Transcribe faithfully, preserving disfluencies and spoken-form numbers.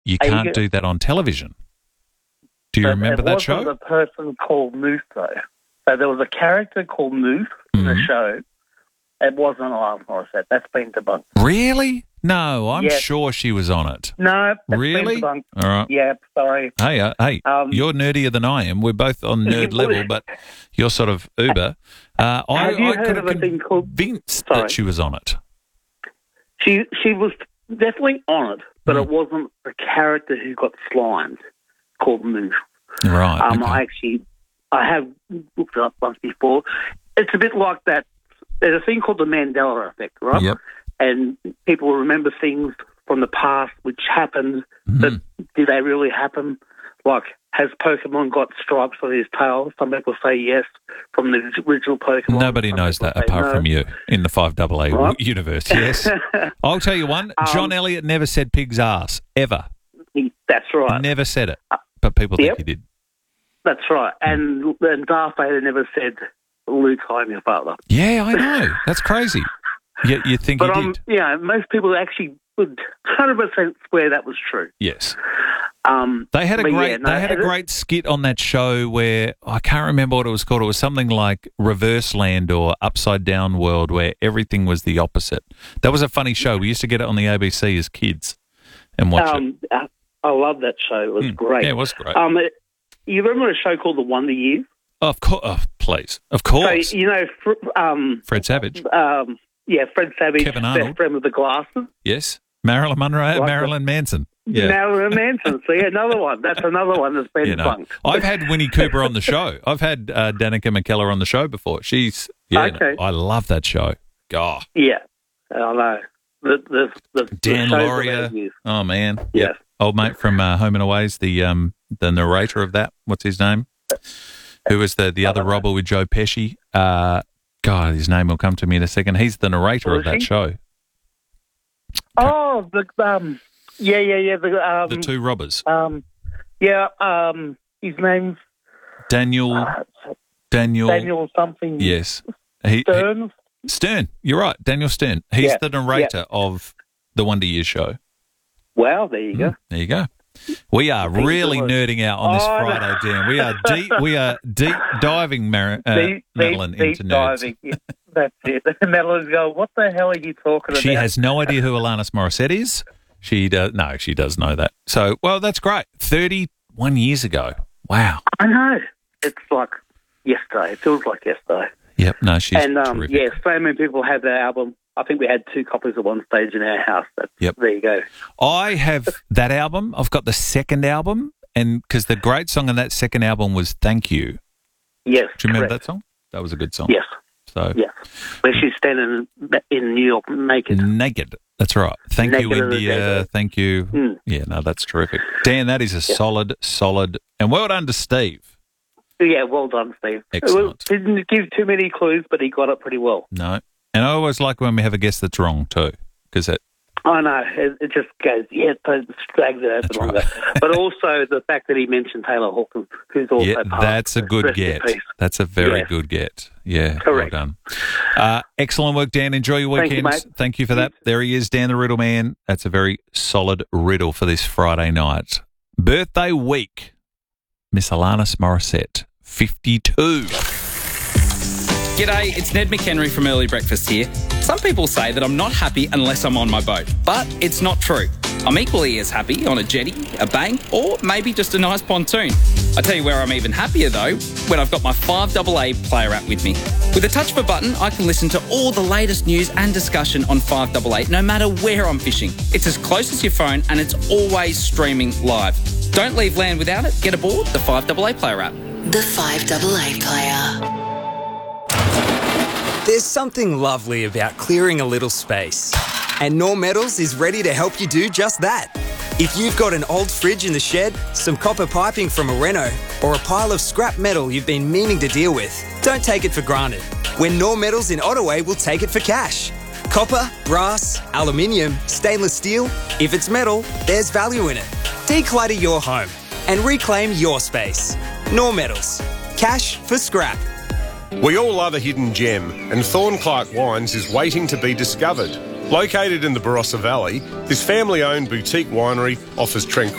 you Are you can't go- do that on television. Do you But remember it that wasn't show? a person called Moose, though. So there was a character called Moose in the Mhm. show. It wasn't Alanis Morissette. That's been debunked. Really? No, I'm Yes. sure she was on it. No, it's Really? been debunked. All right. Yeah, sorry. Hey, uh, hey, Um, you're nerdier than I am. We're both on nerd level, but you're sort of uber. Uh, I, Have you I heard could of have a thing called- convinced Sorry. that she was on it. She she was definitely on it, but Mm. it wasn't the character who got slimed called Moose. Right. Um, okay. I actually, I have looked it up once before. It's a bit like that. There's a thing called the Mandela effect, right? Yep. And people remember things from the past which happened, but Mhm. did they really happen? Like, has Pokemon got stripes on his tail? Some people say yes from the original Pokemon. Nobody Some knows people that say apart no. from you in the five double A Right. universe. Yes. I'll tell you one. John Um, Elliott never said pig's ass, ever. He- That's right. Never said it. But people think Yep. he did. That's right. And, and Darth Vader never said, Luke, I'm your father. Yeah, I know. That's crazy. You, you think But, he um, did? you know, most people actually would one hundred percent swear that was true. Yes. Um, They had a but great yeah, no, they had a it- great skit on that show where I can't remember what it was called. It was something like Reverse Land or Upside Down World where everything was the opposite. That was a funny show. We used to get it on the A B C as kids and watch it. Um, I I love that show. It was Mm. great. Yeah, it was great. Um, it, you remember a show called The Wonder Years? Of course, oh, please, of course. So, you know, fr- um, Fred Savage, um, yeah, Fred Savage, Kevin Arnold. best friend with the glasses. yes. Marilyn Monroe, Like Marilyn Manson. Yeah, Marilyn Manson. See, another one. That's another one that's been you know, debunked. I've had Winnie Cooper on the show. I've had uh, Danica McKellar on the show before. She's yeah, Okay. I love that show. God, Yeah, I know. The, the, the, the Dan shows that Lauria. they use. Oh man, Yes. old mate from uh, Home and Away's the um the narrator of that. What's his name? Who was the the other robber with Joe Pesci? Uh, God, his name will come to me in a second. He's the narrator Who of is that he? show. Oh, the um, yeah, yeah, yeah. The um, The two robbers, um, yeah. Um, his name's Daniel, uh, Daniel, Daniel something. yes, he, he- Stern. Stern. You're right, Daniel Stern. He's Yeah, the narrator of the Wonder Years show. Wow, there you go. There you go. We are really good. nerding out on this Oh, no. Friday, Dan. We are deep. We are deep diving, Mar- uh, Deep, Madeline, deep, deep into nerds. diving. Yeah, that's it. Madeline's going, what the hell are you talking She about? has no idea who Alanis Morissette is. She does. No, she does know that. So, well, that's great. thirty-one years ago. Wow. I know. It's like yesterday. It feels like yesterday. Yep. No, she's and um, terrific. yeah, so many people have that album. I think we had two copies at one stage in our house. That's, Yep. There you go. I have that album. I've got the second album, and because the great song on that second album was "Thank You." Yes. Do you remember correct. that song? That was a good song. Yes. So Yes. Where she's standing in New York naked. naked. That's right. Thank Naked you, in the India. desert. Thank you. Mm. Yeah, no, that's terrific. Dan, that is a solid, solid, and well done to Steve. Yeah, well done, Steve. Excellent. Well, didn't give too many clues, but he got it pretty well. No. And I always like when we have a guest that's wrong too, because it, I know. It, it just goes, yeah, it drags it out That's for longer. right. But also the fact that he mentioned Taylor Hawkins, who's also yeah, part that's a of good Rest in get. Peace. That's a very Yes. good get. Yeah, Correct. well done. Uh, excellent work, Dan. Enjoy your Thank you, weekends. mate. Thank you for that. There he is, Dan the Riddle Man. That's a very solid riddle for this Friday night. Birthday week, Miss Alanis Morissette, fifty-two. G'day, it's Ned McHenry from Early Breakfast here. Some people say that I'm not happy unless I'm on my boat, but it's not true. I'm equally as happy on a jetty, a bank, or maybe just a nice pontoon. I tell you where I'm even happier though, when I've got my five double A player app with me. With a touch of a button, I can listen to all the latest news and discussion on five double A, no matter where I'm fishing. It's as close as your phone and it's always streaming live. Don't leave land without it. Get aboard the five double A player app. The five double A player. There's something lovely about clearing a little space. And Norm Metals is ready to help you do just that. If you've got an old fridge in the shed, some copper piping from a reno, or a pile of scrap metal you've been meaning to deal with, don't take it for granted. When Norm Metals in Ottaway will take it for cash. Copper, brass, aluminium, stainless steel, if it's metal, there's value in it. Declutter your home and reclaim your space. Norm Metals. Cash for scrap. We all love a hidden gem, and Thornclark Wines is waiting to be discovered. Located in the Barossa Valley, this family-owned boutique winery offers tranquility